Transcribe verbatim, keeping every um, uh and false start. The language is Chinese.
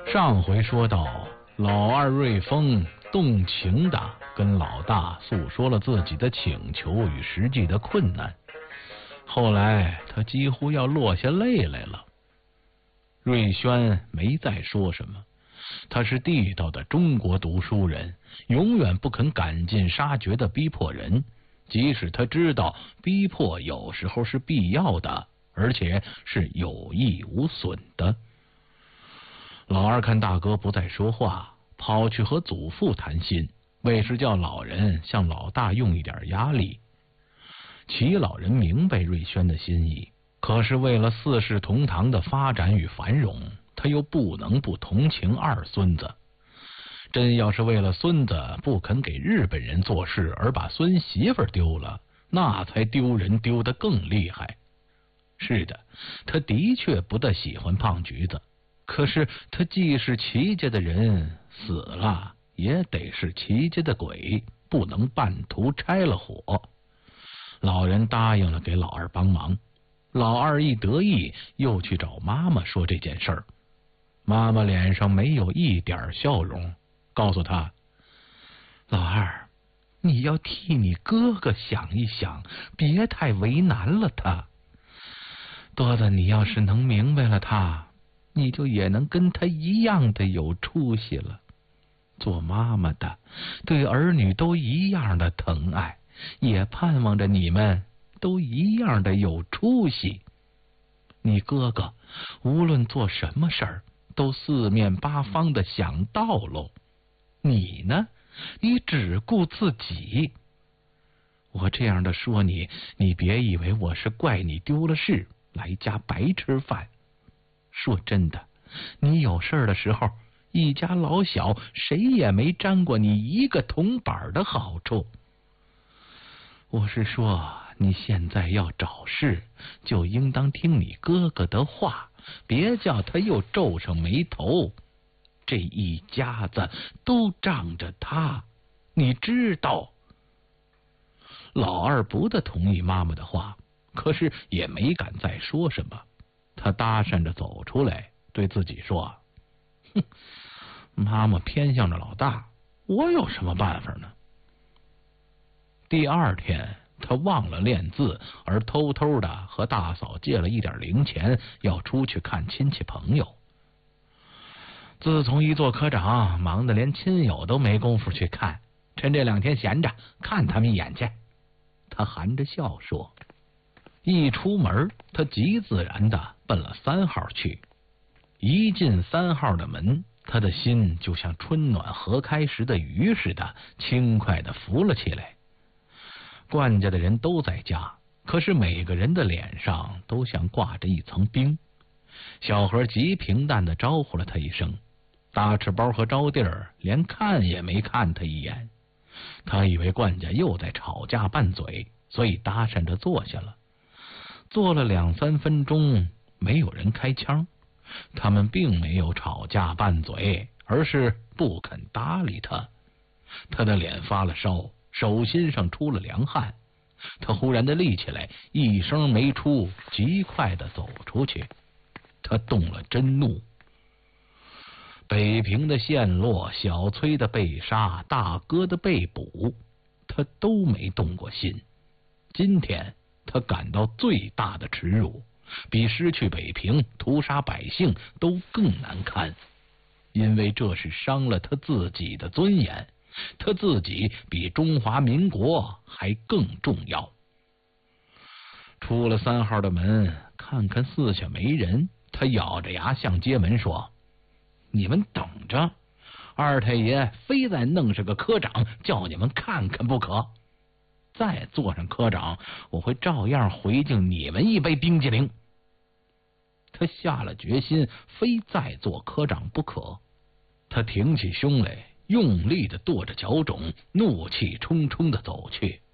上回说到，老二瑞丰动情的跟老大诉说了自己的请求与实际的困难，后来他几乎要落下泪来了。瑞轩没再说什么，他是地道的中国读书人，永远不肯赶尽杀绝的逼迫人，即使他知道逼迫有时候是必要的，而且是有益无损的。老二看大哥不再说话，跑去和祖父谈心，为是叫老人向老大用一点压力。齐老人明白瑞轩的心意，可是为了四世同堂的发展与繁荣，他又不能不同情二孙子。真要是为了孙子不肯给日本人做事而把孙媳妇丢了，那才丢人丢得更厉害。是的，他的确不大喜欢胖橘子，可是他既是齐家的人，死了也得是齐家的鬼，不能半途拆了伙。老人答应了给老二帮忙，老二一得意，又去找妈妈说这件事儿。妈妈脸上没有一点笑容，告诉他：老二，你要替你哥哥想一想，别太为难了他。多子，你要是能明白了他，你就也能跟他一样的有出息了。做妈妈的对儿女都一样的疼爱，也盼望着你们都一样的有出息。你哥哥无论做什么事儿，都四面八方的想道路，你呢，你只顾自己。我这样的说你，你别以为我是怪你丢了事来家白吃饭。说真的，你有事的时候，一家老小谁也没沾过你一个铜板的好处。我是说，你现在要找事，就应当听你哥哥的话，别叫他又皱上眉头。这一家子都仗着他，你知道。老二不大同意妈妈的话，可是也没敢再说什么。他搭讪着走出来，对自己说：哼，妈妈偏向着老大，我有什么办法呢？第二天，他忘了练字，而偷偷的和大嫂借了一点零钱，要出去看亲戚朋友。自从一做科长，忙得连亲友都没工夫去看，趁这两天闲着，看他们一眼去。他含着笑说。一出门，他极自然的奔了三号去。一进三号的门，他的心就像春暖河开时的鱼似的，轻快的浮了起来。冠家的人都在家，可是每个人的脸上都像挂着一层冰。小何极平淡的招呼了他一声，大赤包和招娣儿连看也没看他一眼。他以为冠家又在吵架拌嘴，所以搭讪着坐下了。坐了两三分钟，没有人开腔。他们并没有吵架拌嘴，而是不肯搭理他。他的脸发了烧，手心上出了凉汗。他忽然的立起来，一声没出，极快的走出去。他动了真怒。北平的陷落，小崔的被杀，大哥的被捕，他都没动过心。今天他感到最大的耻辱，比失去北平、屠杀百姓都更难堪，因为这是伤了他自己的尊严，他自己比中华民国还更重要。出了三号的门，看看四下没人，他咬着牙向街门说：你们等着，二太爷非再弄上个科长，叫你们看看不可。再做上科长，我会照样回敬你们一杯冰激凌。他下了决心，非再做科长不可。他挺起胸来，用力的跺着脚踵，怒气冲冲的走去。